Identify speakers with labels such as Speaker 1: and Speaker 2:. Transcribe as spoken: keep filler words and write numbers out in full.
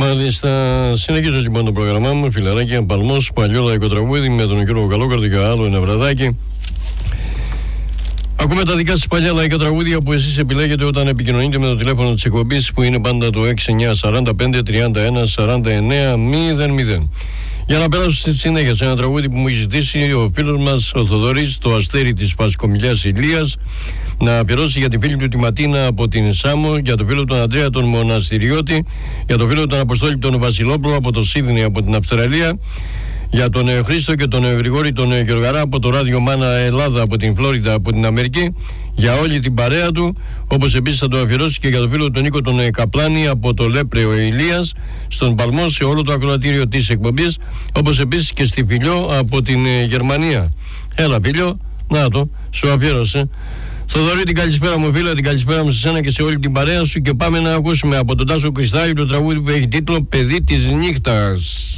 Speaker 1: Μάλιστα, συνεχίζω λοιπόν το πρόγραμμά μου, φιλαράκια, Παλμός, παλιό λαϊκό τραγούδι με τον κύριο Καλόκαρδο και άλλο ένα βραδάκι. Ακούμε τα δικά σας παλιά λαϊκά τραγούδια που εσείς επιλέγετε όταν επικοινωνείτε με το τηλέφωνο της εκπομπής που είναι πάντα το έξι εννιά τέσσερα πέντε τριάντα ένα σαράντα εννέα μηδέν μηδέν. Για να περάσω στη συνέχεια σε ένα τραγούδι που μου έχει ζητήσει ο φίλος μας ο Θοδωρής, το Αστέρι της Πασκομιλιάς Ηλίας, να αφιερώσει για τη φίλη του τη Ματίνα από την Σάμο, για το φίλο τον Αντρέα τον Μοναστηριώτη, για το φίλο τον Αποστόλη τον Βασιλόπουλο από το Σίδνεϊ από την Αυστραλία, για τον ε, Χρήστο και τον ε, Γρηγόρη τον ε, Γεωργαρά από το Ράδιο Μάνα Ελλάδα από την Φλόριντα από την Αμερική, για όλη την παρέα του, όπως επίσης θα το αφιερώσει και για το φίλο τον Νίκο τον ε, Καπλάνη από το Λέπρεο Ηλίας, στον Παλμό, σε όλο το ακροατήριο της εκπομπής, όπως επίσης και στη Φιλιό από την ε, Γερμανία. Έλα Φιλιό, να το, σου αφιέρωσε. Θοδωρή, την καλησπέρα μου φίλε, την καλησπέρα μου σε σένα και σε όλη την παρέα σου και πάμε να ακούσουμε από τον Τάσο Κρυστάλλη το τραγούδι που έχει τίτλο «Παιδί της νύχτας».